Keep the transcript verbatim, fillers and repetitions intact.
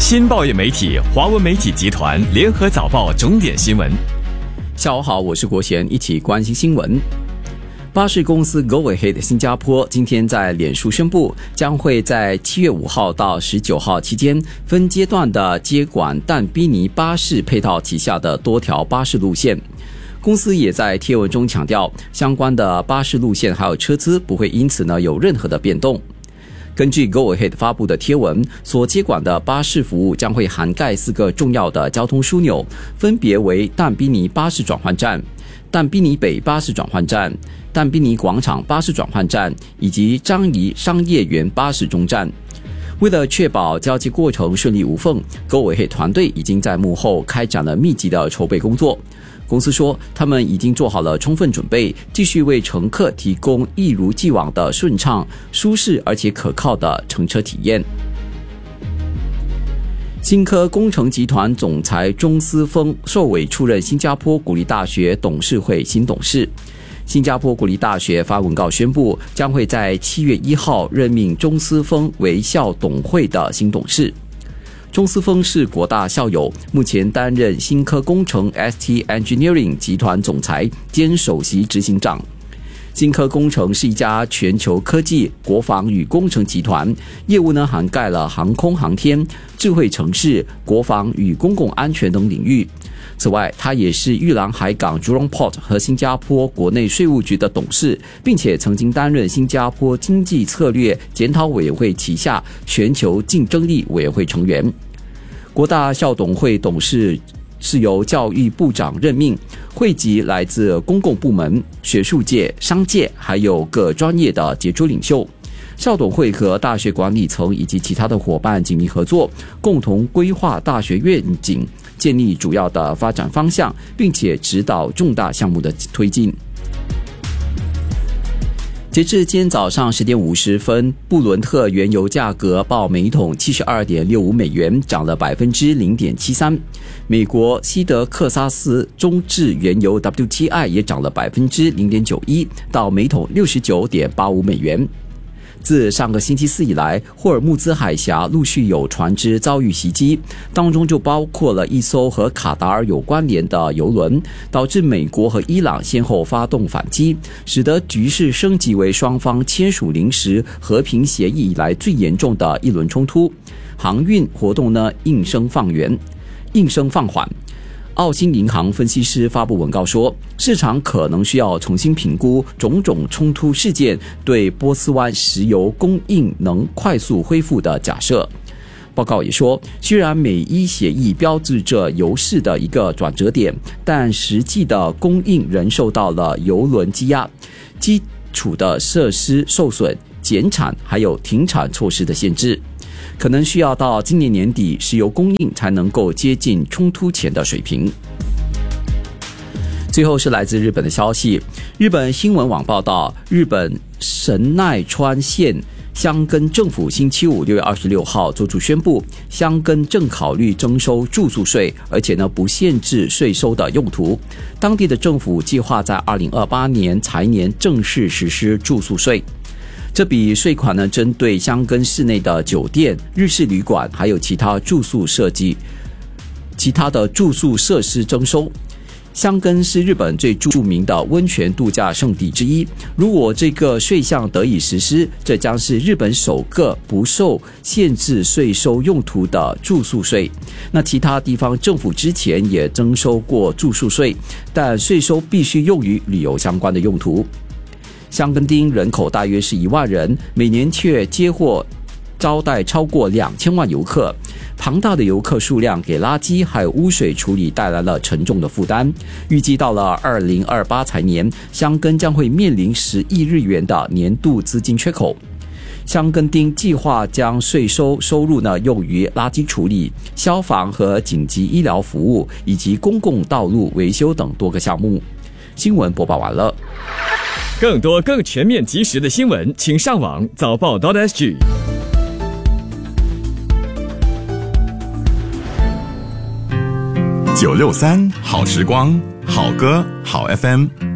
新报业媒体华文媒体集团联合早报重点新闻。 下午好，我是国贤，一起关心新闻。巴士公司 Go Ahead 新加坡今天在脸书宣布，将会在七月五号到十九号期间分阶段的接管但比尼巴士配套旗下的多条巴士路线。公司也在贴文中强调，相关的巴士路线还有车资不会因此呢有任何的变动。根据 Go Ahead 发布的贴文，所接管的巴士服务将会涵盖四个重要的交通枢纽，分别为但比尼巴士转换站、但比尼北巴士转换站、但比尼广场巴士转换站以及樟宜商业园巴士中站。为了确保交接过程顺利无缝， Go Ahead 团队已经在幕后开展了密集的筹备工作。公司说，他们已经做好了充分准备，继续为乘客提供一如既往的顺畅、舒适而且可靠的乘车体验。新科工程集团总裁钟思峰受委出任新加坡国立大学董事会新董事。新加坡国立大学发文告宣布，将会在七月一号任命钟思峰为校董会的新董事。钟思峰是国大校友，目前担任新科工程 S T Engineering 集团总裁兼首席执行长。新科工程是一家全球科技、国防与工程集团，业务呢涵盖了航空航天、智慧城市、国防与公共安全等领域。此外，他也是裕廊海港 Jurong Port 和新加坡国内税务局的董事，并且曾经担任新加坡经济策略检讨委员会旗下全球竞争力委员会成员。国大校董会董事是由教育部长任命，汇集来自公共部门、学术界、商界还有各专业的杰出领袖。校董会和大学管理层以及其他的伙伴紧密合作，共同规划大学愿景，建立主要的发展方向，并且指导重大项目的推进。截至今天早上十点五十分，布伦特原油价格报每桶 七十二点六五美元，涨了 百分之零点七三。美国西德克萨斯中质原油 W T I 也涨了 百分之零点九一，到每桶 六十九点八五美元。自上个星期四以来，霍尔木兹海峡陆续有船只遭遇袭击，当中就包括了一艘和卡达尔有关联的油轮，导致美国和伊朗先后发动反击，使得局势升级为双方签署临时和平协议以来最严重的一轮冲突。航运活动呢应声放缓，应声放缓。澳新银行分析师发布文告说，市场可能需要重新评估种种冲突事件对波斯湾石油供应能快速恢复的假设。报告也说，虽然美伊协议标志着油市的一个转折点，但实际的供应仍受到了油轮积压、基础的设施受损、减产还有停产措施的限制。可能需要到今年年底，石油供应才能够接近冲突前的水平。最后是来自日本的消息，日本新闻网报道，日本神奈川县箱根政府星期五六月二十六号作出宣布，箱根正考虑征收住宿税，而且呢不限制税收的用途。当地的政府计划在二零二八年财年正式实施住宿税。这笔税款呢，针对箱根市内的酒店、日式旅馆，还有其他住宿设计、其他的住宿设施征收。箱根是日本最著名的温泉度假胜地之一。如果这个税项得以实施，这将是日本首个不受限制税收用途的住宿税。那其他地方政府之前也征收过住宿税，但税收必须用于旅游相关的用途。箱根町人口大约是一万人，每年却接获招待超过两千万游客。庞大的游客数量给垃圾还有污水处理带来了沉重的负担。预计到了二零二八财年，箱根将会面临十亿日元的年度资金缺口。箱根町计划将税收收入呢用于垃圾处理、消防和紧急医疗服务以及公共道路维修等多个项目。新闻播报完了。 更多更全面及时的新闻，请上网早报 .sg。 九六三好时光，好歌好 F M。